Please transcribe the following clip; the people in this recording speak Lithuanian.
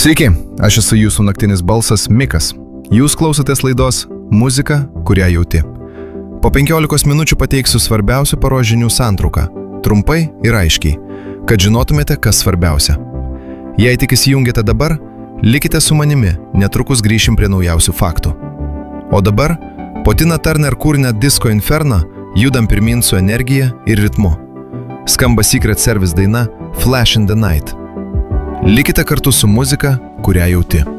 Sveiki, aš esu jūsų naktinis balsas Mikas. Jūs klausotės laidos Muzika, kurią jauti. Po 15 minučių pateiksiu svarbiausių paros žinių santrauką, trumpai ir aiškiai, kad žinotumėte, kas svarbiausia. Jei tik įsijungėte dabar, likite su manimi, netrukus grįšim prie naujausių faktų. O dabar, po Tina Turner kūrinio Disco Inferno, judam pirmin su energija ir ritmu. Skamba Secret Service daina Flash in the Night. Likite kartu su muzika, kurią jauti.